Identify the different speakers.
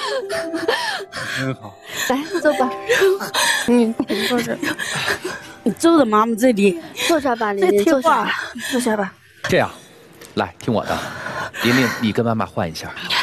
Speaker 1: 真好。
Speaker 2: 来，坐吧。你坐这，
Speaker 3: 你坐在妈妈这里，
Speaker 2: 坐这吧，琳琳，坐下吧。
Speaker 3: 这样，
Speaker 4: 来听我的，琳琳，你跟妈妈换一下。